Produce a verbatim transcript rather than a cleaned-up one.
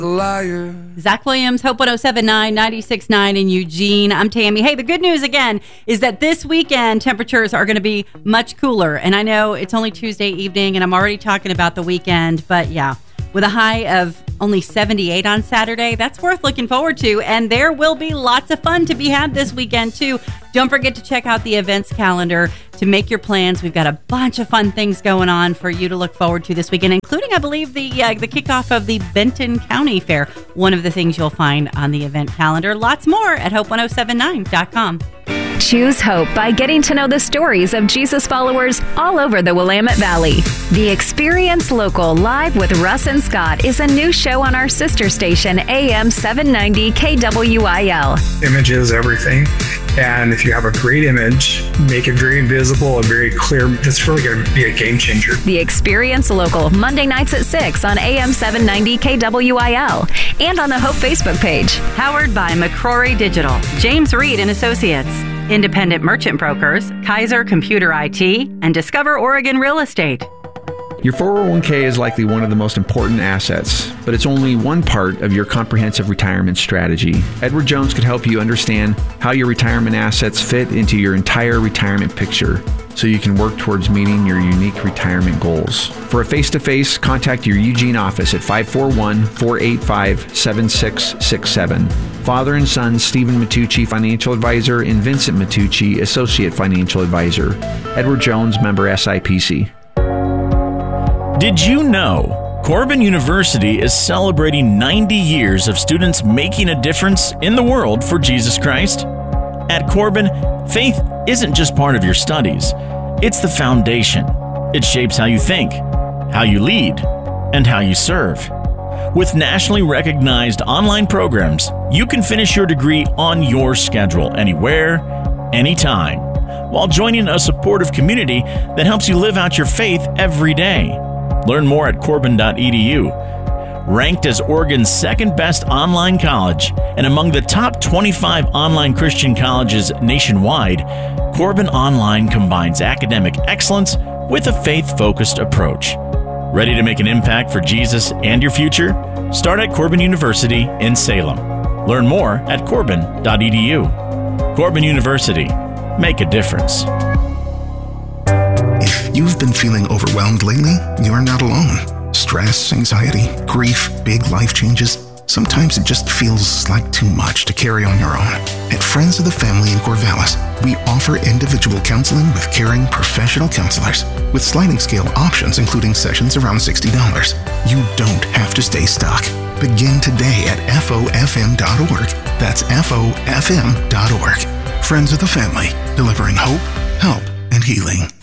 Liar. Zach Williams, Hope one oh seven point nine, ninety-six point nine in Eugene. I'm Tammy. Hey, the good news again is that this weekend temperatures are going to be much cooler. And I know it's only Tuesday evening and I'm already talking about the weekend, but yeah, with a high of only seventy-eight on Saturday, that's worth looking forward to. And there will be lots of fun to be had this weekend too. Don't forget to check out the events calendar to make your plans. We've got a bunch of fun things going on for you to look forward to this weekend, including, I believe, the uh, the kickoff of the Benton County Fair. One of the things you'll find on the event calendar. Lots more at hope one oh seven nine dot com. Choose Hope by getting to know the stories of Jesus followers all over the Willamette Valley. The Experience Local Live with Russ and Scott is a new show on our sister station, A M seven ninety K W I L. Image is everything. And if you have a great image, make it very visible and very clear. It's really going to be a game changer. The Experience Local, Monday nights at six on A M seven ninety K W I L and on the Hope Facebook page. Powered by McCrory Digital, James Reed and Associates, Independent Merchant Brokers, Kaiser Computer I T, and Discover Oregon Real Estate. Your four oh one k is likely one of the most important assets, but it's only one part of your comprehensive retirement strategy. Edward Jones could help you understand how your retirement assets fit into your entire retirement picture so you can work towards meeting your unique retirement goals. For a face-to-face, contact your Eugene office at five four one, four eight five, seven six six seven. Father and son Stephen Matucci, Financial Advisor, and Vincent Matucci, Associate Financial Advisor. Edward Jones, member S I P C. Did you know Corbin University is celebrating ninety years of students making a difference in the world for Jesus Christ? At Corbin, faith isn't just part of your studies. It's the foundation. It shapes how you think, how you lead, and how you serve. With nationally recognized online programs, you can finish your degree on your schedule, anywhere, anytime, while joining a supportive community that helps you live out your faith every day. Learn more at corbin dot e d u. Ranked as Oregon's second best online college and among the top twenty-five online Christian colleges nationwide, Corbin Online combines academic excellence with a faith-focused approach. Ready to make an impact for Jesus and your future? Start at Corbin University in Salem. Learn more at corbin dot e d u. Corbin University. Make a difference. If you've been feeling overwhelmed lately, you're not alone. Stress, anxiety, grief, big life changes. Sometimes it just feels like too much to carry on your own. At Friends of the Family in Corvallis, we offer individual counseling with caring professional counselors with sliding scale options including sessions around sixty dollars. You don't have to stay stuck. Begin today at F O F M dot org. That's F O F M dot org. Friends of the Family, delivering hope, help, and healing.